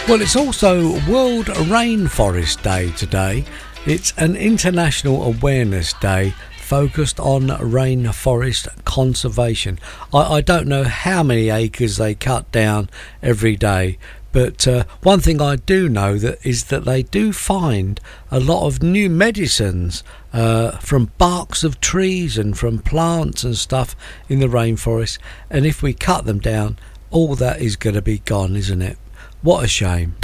Well, it's also World Rainforest Day today. It's an international awareness day focused on rainforest conservation. I don't know how many acres they cut down every day, but one thing I do know is that they do find a lot of new medicines from barks of trees and from plants and stuff in the rainforest. And if we cut them down, all that is going to be gone, isn't it? What a shame.